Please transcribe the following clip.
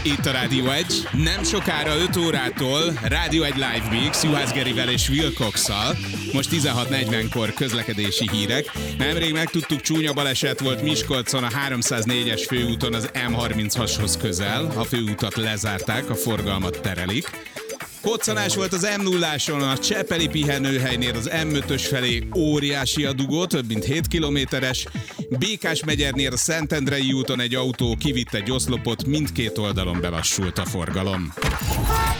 Itt a Rádió 1, nem sokára 5 órától Rádió 1 Live Mix Juhász Gerivel és Wilcox-szal. Most 16:40-kor közlekedési hírek. Nemrég megtudtuk, csúnya baleset volt Miskolcon a 304-es főúton az M36-hoz közel. A főútat lezárták, a forgalmat terelik. Koccanás volt az M0-áson, a Csepeli pihenőhelynél az M5-ös felé óriási a dugó, több mint 7 kilométeres. Békásmegyernél a Szentendrei úton egy autó kivitt egy oszlopot, mindkét oldalon belassult a forgalom.